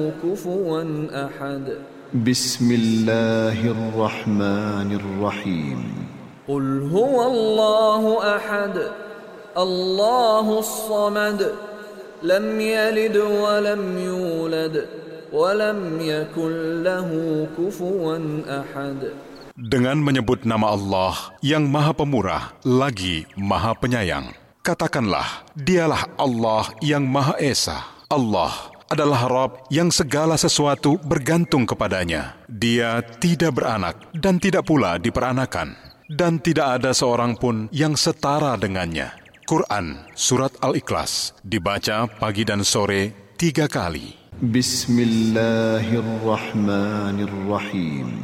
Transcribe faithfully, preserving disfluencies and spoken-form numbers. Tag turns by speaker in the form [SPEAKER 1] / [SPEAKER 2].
[SPEAKER 1] كفوا أحد
[SPEAKER 2] بسم الله الرحمن الرحيم
[SPEAKER 1] قل هو الله أحد الله الصمد لم يلد ولم يولد ولم يكن له كفوا أحد.
[SPEAKER 3] Dengan menyebut nama Allah yang Maha Pemurah lagi Maha Penyayang, katakanlah, dialah Allah yang Maha Esa. Allah adalah Rabb yang segala sesuatu bergantung kepadanya. Dia tidak beranak dan tidak pula diperanakan, dan tidak ada seorang pun yang setara dengannya. Quran Surat Al-Ikhlas dibaca pagi dan sore tiga kali.
[SPEAKER 2] Bismillahirrahmanirrahim.